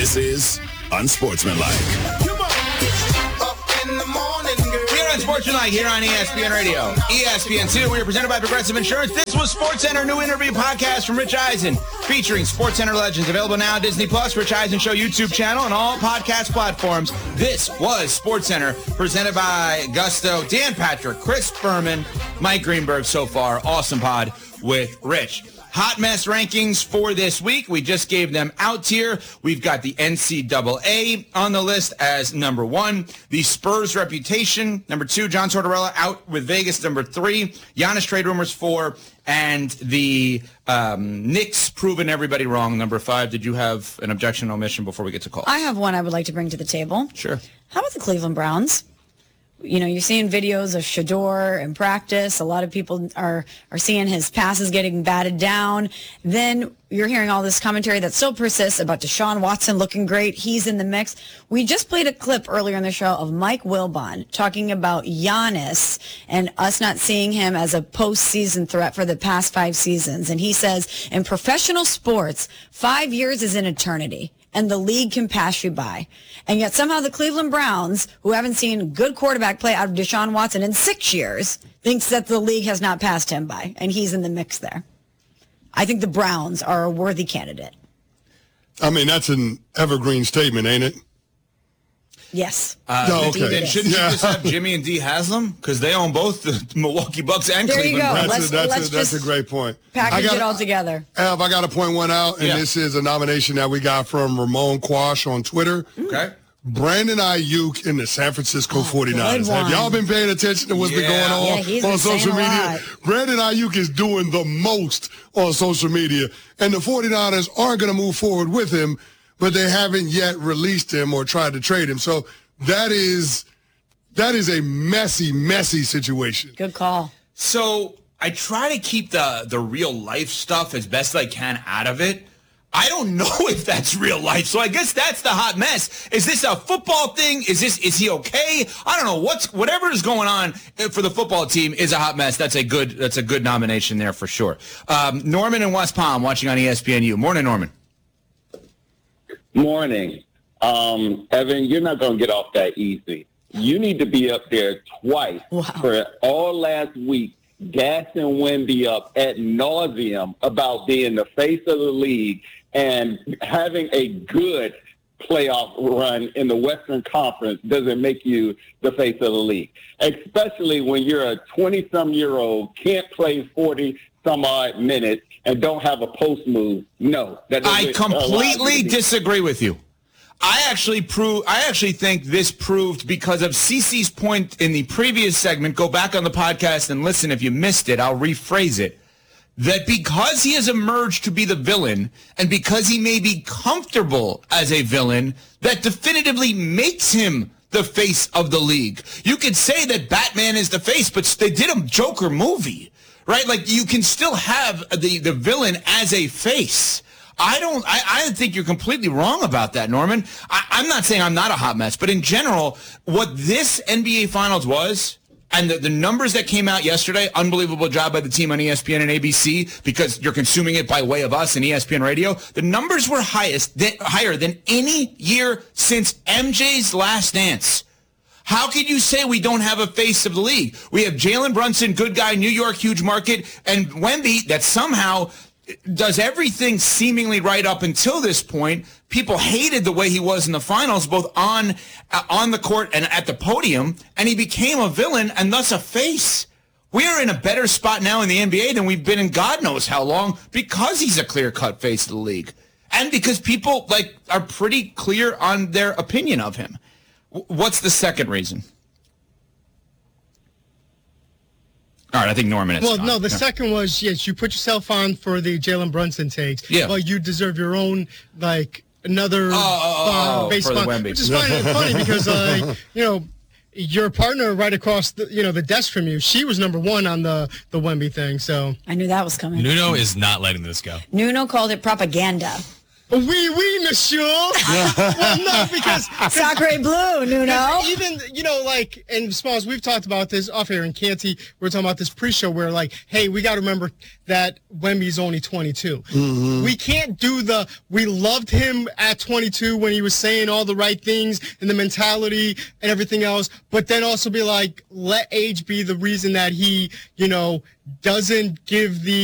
This is Unsportsmanlike. Come on. Up in the morning, girl. Here on Unsportsmanlike, here on ESPN Radio. ESPN2, we are presented by Progressive Insurance. This was SportsCenter, new interview podcast from Rich Eisen, featuring SportsCenter legends. Available now on Disney+, Rich Eisen Show YouTube channel, and all podcast platforms. This was SportsCenter, presented by Gusto, Dan Patrick, Chris Berman, Mike Greenberg so far. Awesome pod with Rich. Hot mess rankings for this week. We just gave them out here. We've got the NCAA on the list as number 1. The Spurs reputation, number 2. John Tortorella out with Vegas, number 3. Giannis trade rumors, 4. And the Knicks proving everybody wrong, number 5. Did you have an objection or omission before we get to calls? I have one I would like to bring to the table. Sure. How about the Cleveland Browns? You know, you're seeing videos of Shedeur in practice. A lot of people are seeing his passes getting batted down. Then you're hearing all this commentary that still persists about Deshaun Watson looking great. He's in the mix. We just played a clip earlier in the show of Mike Wilbon talking about Giannis and us not seeing him as a postseason threat for the past 5 seasons. And he says, in professional sports, 5 years is an eternity, and the league can pass you by. And yet somehow the Cleveland Browns, who haven't seen good quarterback play out of Deshaun Watson in 6 years, thinks that the league has not passed him by, and he's in the mix there. I think the Browns are a worthy candidate. I mean, that's an evergreen statement, ain't it? Yes. Okay. Then shouldn't you Yeah. just have Jimmy and Dee Haslam? Because they own both the Milwaukee Bucks and There you Cleveland go. Browns. That's a great point. Package it all together. Ev, I got to point one out, and Yeah. this is a nomination that we got from Ramon Quash on Twitter. Okay. Brandon Ayuk in the San Francisco 49ers. good Have y'all one. been paying attention to what's been going on Yeah, he's been on social saying a media? lot. Brandon Ayuk is doing the most on social media, and the 49ers aren't going to move forward with him, but they haven't yet released him or tried to trade him. So that is a messy, messy situation. Good call. So I try to keep the real life stuff as best I can out of it. I don't know if that's real life, so I guess that's the hot mess. Is this a football thing? Is he okay? I don't know. Whatever is going on for the football team is a hot mess. That's a good nomination there for sure. Norman in West Palm watching on ESPNU. Morning, Norman. Morning. Evan, you're not going to get off that easy. You need to be up there twice for all last week, gassing Wemby up ad nauseum about being the face of the league and having a good playoff run in the Western Conference doesn't make you the face of the league, especially when you're a 20-some-year-old, can't play 40-some-odd minutes, and don't have a post move. No. I completely disagree with you. I actually think this proved, because of CeCe's point in the previous segment, go back on the podcast and listen if you missed it, I'll rephrase it, that because he has emerged to be the villain and because he may be comfortable as a villain, that definitively makes him the face of the league. You could say that Batman is the face, but they did a Joker movie, right? Like, you can still have the villain as a face. I think you're completely wrong about that, Norman. I'm not saying I'm not a hot mess, but in general, what this NBA Finals was, and the numbers that came out yesterday, unbelievable job by the team on ESPN and ABC, because you're consuming it by way of us and ESPN Radio. The numbers were higher than any year since MJ's Last Dance. How could you say we don't have a face of the league? We have Jalen Brunson, good guy, New York, huge market, and Wemby that somehow does everything seemingly right up until this point. People hated the way he was in the finals, both on the court and at the podium, and he became a villain and thus a face. We are in a better spot now in the NBA than we've been in God knows how long, because he's a clear-cut face of the league, and because people are pretty clear on their opinion of him. What's the second reason? All right, I think Norman is. Well, no, the second was, yes, you put yourself on for the Jalen Brunson takes. Yeah. But you deserve your own, another base for the spot. Wemby. Which is funny because, your partner right across the desk from you, she was number one on the Wemby thing. So I knew that was coming. Nuno is not letting this go. Nuno called it propaganda. Oui, monsieur. Well, no, because Sacre bleu, Nuno. even, like, and Smalls, we've talked about this off air in Canty. We're talking about this pre-show where, like, hey, we got to remember that Wemby's only 22. Mm-hmm. We can't do we loved him at 22 when he was saying all the right things and the mentality and everything else, but then also be like, let age be the reason that he, doesn't give the